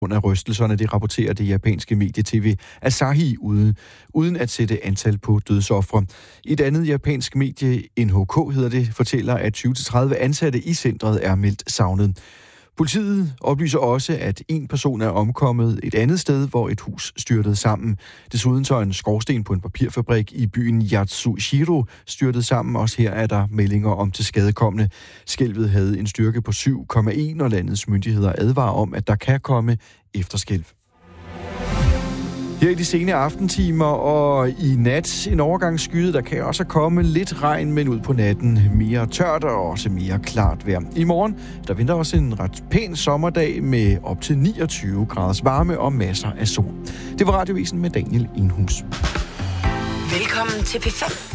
Under rystelserne, det rapporterer det japanske medie-tv Asahi uden at sætte antal på dødsofre. Et andet japansk medie, NHK hedder det, fortæller, at 20-30 ansatte i centret er meldt savnet. Politiet oplyser også, at en person er omkommet et andet sted, hvor et hus styrtede sammen. Desuden så en skorsten på en papirfabrik i byen Yatsushiro styrtede sammen. Også her er der meldinger om tilskadekomne. Skælvet havde en styrke på 7,1, og landets myndigheder advarer om, at der kan komme efterskælv. Her i de sene aftentimer og i nat en overgangsskyde, der kan også komme lidt regn, men ud på natten mere tørt og også mere klart vejr. I morgen, der venter også en ret pæn sommerdag med op til 29 graders varme og masser af sol. Det var Radiovisen med Daniel Enhus. Velkommen til P5.